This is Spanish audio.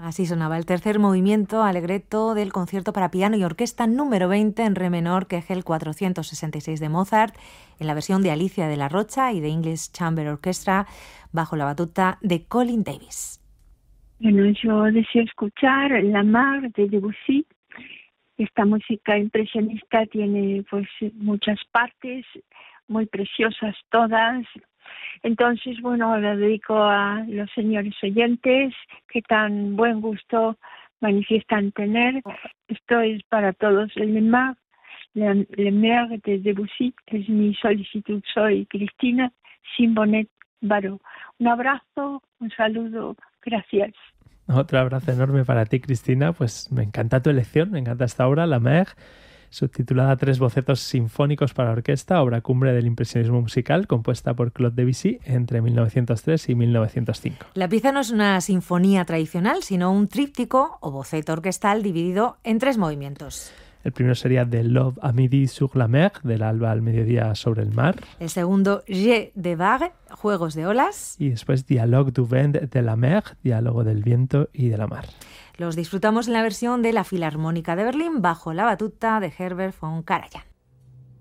Así sonaba el tercer movimiento allegretto del concierto para piano y orquesta número 20 en re menor, Kegel 466 de Mozart, en la versión de Alicia de la Rocha y de English Chamber Orchestra, bajo la batuta de Colin Davis. Bueno, yo deseo escuchar La Mar de Debussy. Esta música impresionista tiene pues muchas partes, muy preciosas todas. Entonces, bueno, la dedico a los señores oyentes que tan buen gusto manifiestan tener. Esto es para todos. Le Mar de Debussy es mi solicitud. Soy Cristina Simbonet Baró. Un abrazo, un saludo, gracias. Otro abrazo enorme para ti, Cristina. Pues me encanta tu elección, me encanta esta obra, La Mer, subtitulada Tres bocetos sinfónicos para orquesta, obra cumbre del impresionismo musical, compuesta por Claude Debussy entre 1903 y 1905. La pieza no es una sinfonía tradicional, sino un tríptico o boceto orquestal dividido en 3 movimientos. El primero sería de L'aube à midi sur la mer, del alba al mediodía sobre el mar. El segundo, Jeux de vagues, juegos de olas. Y después Dialogue du vent de la mer, diálogo del viento y de la mar. Los disfrutamos en la versión de la Filarmónica de Berlín bajo la batuta de Herbert von Karajan.